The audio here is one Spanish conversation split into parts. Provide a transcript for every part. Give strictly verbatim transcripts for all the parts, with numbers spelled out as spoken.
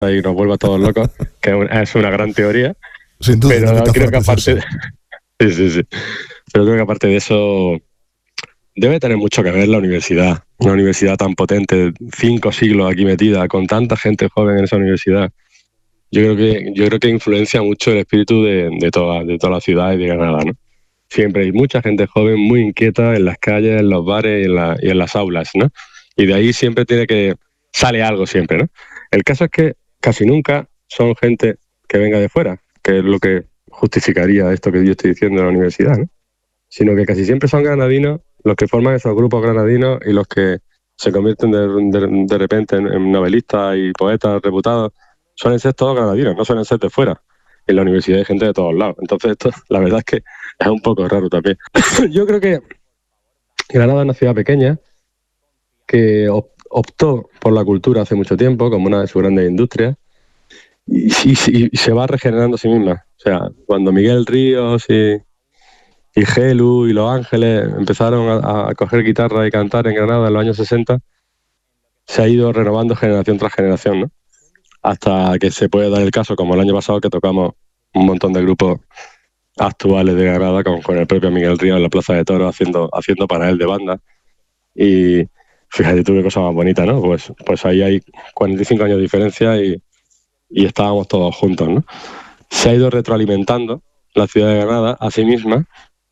y nos vuelva a todos locos, que es una gran teoría. Sin duda, pero creo que aparte de... sí, sí, sí. Pero creo que aparte de eso debe tener mucho que ver la universidad, una universidad tan potente, cinco siglos aquí metida, con tanta gente joven en esa universidad. Yo creo que yo creo que influencia mucho el espíritu de, de toda de toda la ciudad y de Granada, ¿no? Siempre hay mucha gente joven muy inquieta en las calles, en los bares y en, la, y en las aulas, ¿no? Y de ahí siempre tiene que sale algo siempre, ¿no? El caso es que casi nunca son gente que venga de fuera, que es lo que justificaría esto que yo estoy diciendo de la universidad, ¿no? Sino que casi siempre son granadinos los que forman esos grupos granadinos y los que se convierten de, de, de repente en, en novelistas y poetas reputados. Suelen ser todos granadinos, no suelen ser de fuera. En la universidad hay gente de todos lados. Entonces esto, la verdad es que es un poco raro también. Yo creo que Granada es una ciudad pequeña que optó por la cultura hace mucho tiempo como una de sus grandes industrias y, y, y se va regenerando a sí misma. O sea, cuando Miguel Ríos y, y Gelu y Los Ángeles empezaron a, a coger guitarra y cantar en Granada en los años sesenta, se ha ido renovando generación tras generación, ¿no? Hasta que se puede dar el caso, como el año pasado, que tocamos un montón de grupos actuales de Granada con, con el propio Miguel Ríos en la Plaza de Toros haciendo, haciendo para él de banda. Y fíjate tú qué cosa más bonita, ¿no? Pues, pues ahí hay cuarenta y cinco años de diferencia y, y estábamos todos juntos, ¿no? Se ha ido retroalimentando la ciudad de Granada a sí misma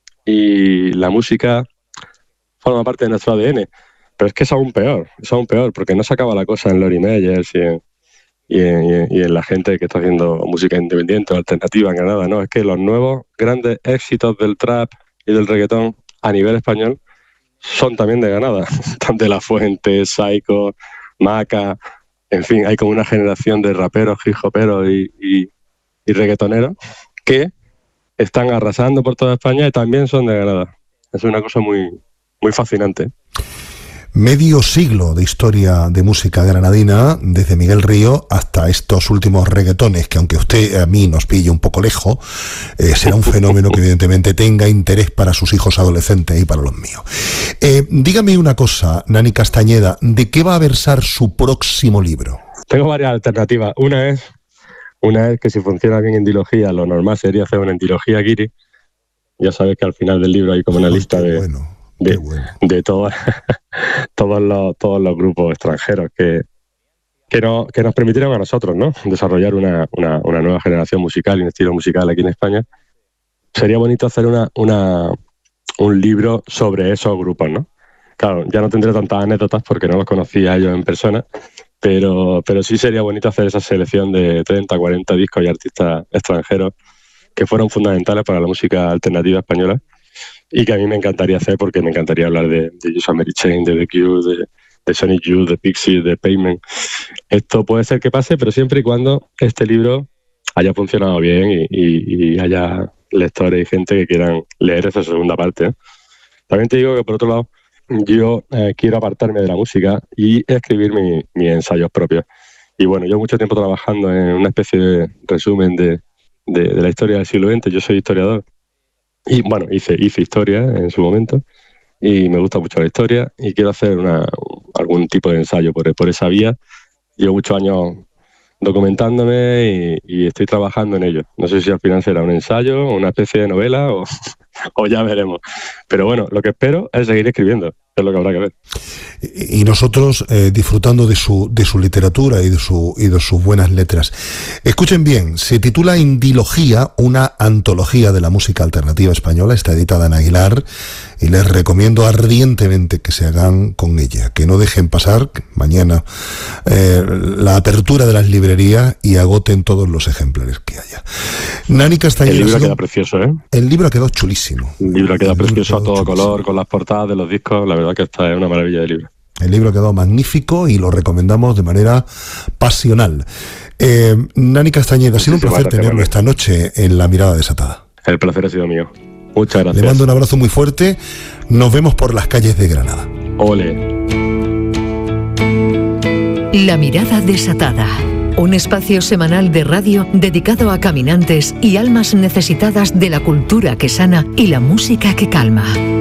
y la música forma parte de nuestro A D N. Pero es que es aún peor, es aún peor, porque no se acaba la cosa en Lori Meyers y en, y, en, y en la gente que está haciendo música independiente o alternativa en Granada, ¿no? Es que los nuevos grandes éxitos del trap y del reggaetón a nivel español son también de Granada. Están de La Fuente, Psycho, Maca, en fin, hay como una generación de raperos, hip hoperos y, y, y reggaetoneros que están arrasando por toda España y también son de Granada. Es una cosa muy, muy fascinante. Medio siglo de historia de música granadina, desde Miguel Ríos hasta estos últimos reggaetones, que aunque usted a mí nos pille un poco lejos, eh, será un fenómeno que evidentemente tenga interés para sus hijos adolescentes y para los míos. Eh, dígame una cosa, Nani Castañeda, ¿de qué va a versar su próximo libro? Tengo varias alternativas. Una es, una es que si funciona bien en dilogía, lo normal sería hacer una endilogía guiri. Ya sabes que al final del libro hay como una oh, lista de... Bueno. de, bueno. de todo, todos los todos los grupos extranjeros que que, no, que nos permitieron a nosotros, ¿no?, desarrollar una, una, una nueva generación musical y un estilo musical aquí en España. Sería bonito hacer una, una un libro sobre esos grupos, ¿no? Claro, ya no tendré tantas anécdotas porque no los conocía a ellos en persona, pero, pero sí sería bonito hacer esa selección de treinta, cuarenta discos y artistas extranjeros que fueron fundamentales para la música alternativa española y que a mí me encantaría hacer porque me encantaría hablar de, de Use Mary Chain, de The Cure, de, de Sonic Youth, de Pixies, de Pavement. Esto puede ser que pase, pero siempre y cuando este libro haya funcionado bien y, y, y haya lectores y gente que quieran leer esa segunda parte, ¿eh? También te digo que, por otro lado, yo eh, quiero apartarme de la música y escribir mis mi ensayos propios. Y bueno, yo mucho tiempo trabajando en una especie de resumen de, de, de la historia del siglo veinte. Yo soy historiador y bueno, hice, hice historia en su momento y me gusta mucho la historia y quiero hacer una, algún tipo de ensayo por, por esa vía. Llevo muchos años documentándome y, y estoy trabajando en ello. No sé si al final será un ensayo, una especie de novela o, o ya veremos. Pero bueno, lo que espero es seguir escribiendo, es lo que habrá que ver. Y nosotros eh, disfrutando de su de su literatura y de su y de sus buenas letras. Escuchen bien, se titula Indilogía, una antología de la música alternativa española, está editada en Aguilar y les recomiendo ardientemente que se hagan con ella, que no dejen pasar mañana eh, la apertura de las librerías y agoten todos los ejemplares que haya. Nani Castañeda. El libro ha quedado precioso, ¿eh? El libro ha quedado chulísimo. El libro ha quedado precioso a todo chulísimo. color, con las portadas de los discos. La verdad que esta es una maravilla de libro. El libro ha quedado magnífico y lo recomendamos de manera pasional. Eh, Nani Castañeda, ha sido un placer tenerlo esta noche en La Mirada Desatada. El placer ha sido mío. Muchas gracias. Le mando un abrazo muy fuerte. Nos vemos por las calles de Granada. Ole. La Mirada Desatada. Un espacio semanal de radio dedicado a caminantes y almas necesitadas de la cultura que sana y la música que calma.